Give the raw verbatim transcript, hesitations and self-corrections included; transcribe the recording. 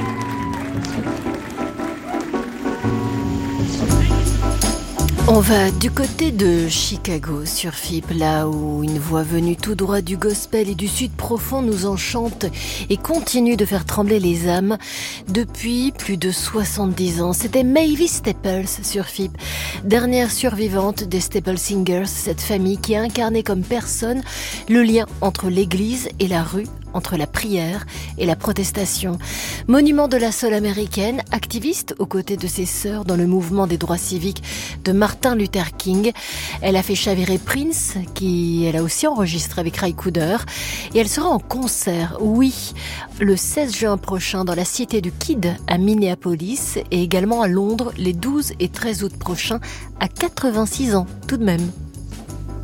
On va du côté de Chicago sur F I P, là où une voix venue tout droit du gospel et du sud profond nous enchante et continue de faire trembler les âmes depuis plus de soixante-dix ans. C'était Mavis Staples sur F I P, dernière survivante des Staple Singers, cette famille qui a incarné comme personne le lien entre l'église et la rue, entre la prière et la protestation. Monument de la soul américaine, activiste aux côtés de ses sœurs dans le mouvement des droits civiques de Martin Luther King. Elle a fait chavirer Prince, qui elle a aussi enregistré avec Ry Cooder. Et elle sera en concert, oui, le seize juin prochain dans la Cité du Kid à Minneapolis et également à Londres les douze et treize août prochains à quatre-vingt-six ans tout de même.